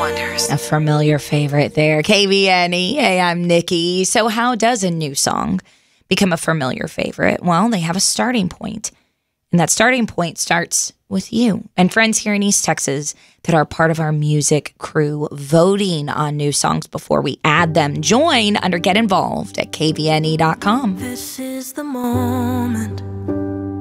Wonders. A familiar favorite there. KVNE. Hey, I'm Nikki. So how does a new song become a familiar favorite? Well, they have a starting point. And that starting point starts with you and friends here in East Texas that are part of our music crew voting on new songs before we add them. Join under Get Involved at kvne.com. This is the moment